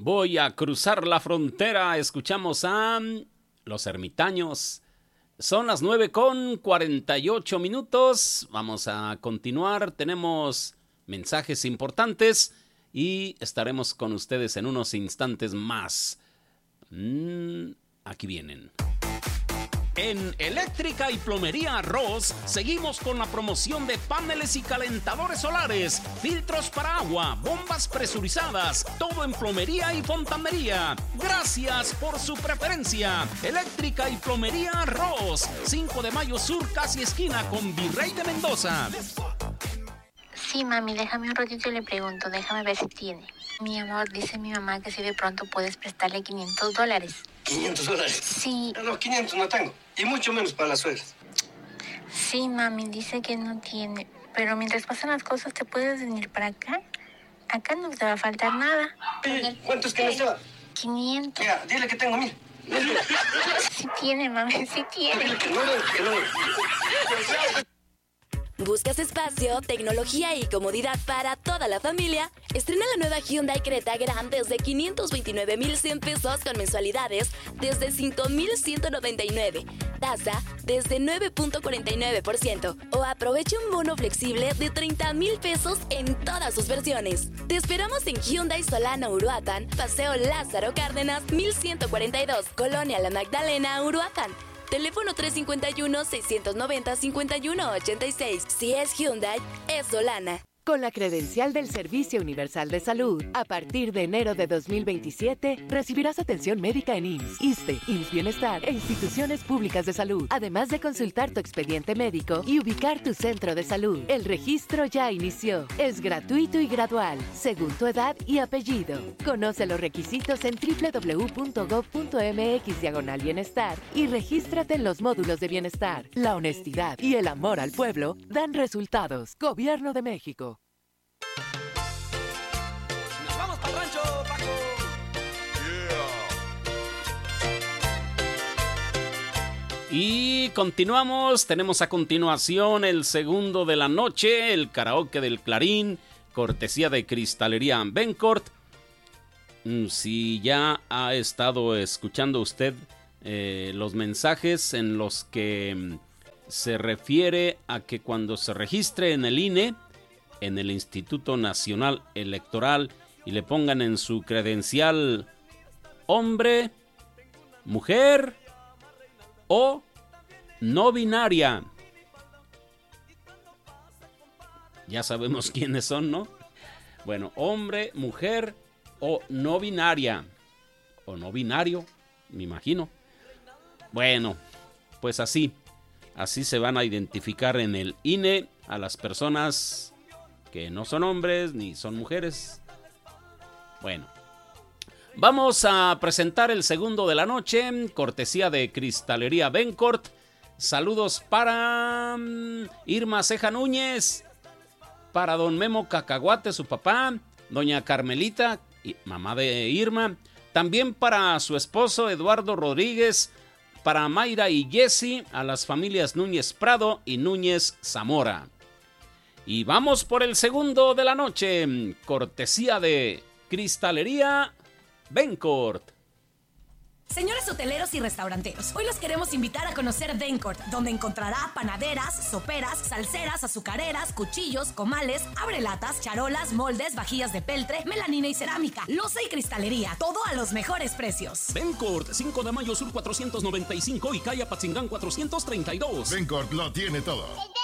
Voy a cruzar la frontera. Escuchamos a Los Ermitaños. Son las 9:48. Vamos a continuar. Tenemos mensajes importantes y estaremos con ustedes en unos instantes más. Aquí vienen. En Eléctrica y Plomería Ross seguimos con la promoción de paneles y calentadores solares, filtros para agua, bombas presurizadas, todo en plomería y fontanería. Gracias por su preferencia. Eléctrica y Plomería Ross, 5 de Mayo Sur, casi esquina con Virrey de Mendoza. Sí, mami, déjame un ratito y le pregunto, déjame ver si tiene. Mi amor, dice mi mamá que si de pronto puedes prestarle $500. ¿$500? Sí. Los 500 no tengo, y mucho menos para las suegras. Sí, mami, dice que no tiene. Pero mientras pasan las cosas, ¿te puedes venir para acá? Acá no te va a faltar nada. ¿Cuánto es que me lleva? 500. Mira, dile que tengo 1000. Sí tiene, mami, sí tiene. Dile que no. ¿Buscas espacio, tecnología y comodidad para toda la familia? Estrena la nueva Hyundai Creta Grand desde 529,100 pesos con mensualidades desde 5,199. Tasa desde 9.49%. O aprovecha un bono flexible de 30,000 pesos en todas sus versiones. Te esperamos en Hyundai Solana Uruapan, Paseo Lázaro Cárdenas, 1142, Colonia La Magdalena, Uruapan. Teléfono 351-690-5186. Si es Hyundai, es Solana. Con la credencial del Servicio Universal de Salud, a partir de enero de 2027, recibirás atención médica en IMSS, ISSSTE, IMSS Bienestar e instituciones públicas de salud, además de consultar tu expediente médico y ubicar tu centro de salud. El registro ya inició. Es gratuito y gradual, según tu edad y apellido. Conoce los requisitos en www.gov.mx/bienestar y regístrate en los módulos de bienestar. La honestidad y el amor al pueblo dan resultados. Gobierno de México. ¡Nos vamos para el rancho, Paco! Y continuamos. Tenemos a continuación el segundo de la noche, el karaoke del Clarín, cortesía de Cristalería Bencourt. Si ya ha estado escuchando usted los mensajes en los que se refiere a que cuando se registre en el INE, en el Instituto Nacional Electoral, y le pongan en su credencial hombre, mujer o no binaria. Ya sabemos quiénes son, ¿no? Bueno, hombre, mujer o no binaria. O no binario, me imagino. Bueno, pues así se van a identificar en el INE a las personas que no son hombres ni son mujeres. Bueno, vamos a presentar el segundo de la noche, cortesía de Cristalería Bencourt. Saludos para Irma Ceja Núñez, para don Memo Cacahuate, su papá, doña Carmelita, mamá de Irma, también para su esposo Eduardo Rodríguez, para Mayra y Jessy, a las familias Núñez Prado y Núñez Zamora. Y vamos por el segundo de la noche, cortesía de Cristalería Bencourt. Señores hoteleros y restauranteros, hoy los queremos invitar a conocer Bencourt, donde encontrará panaderas, soperas, salseras, azucareras, cuchillos, comales, abrelatas, charolas, moldes, vajillas de peltre, melanina y cerámica, loza y cristalería, todo a los mejores precios. Bencourt, 5 de Mayo Sur 495 y calle Apatzingán 432. Bencourt lo tiene todo.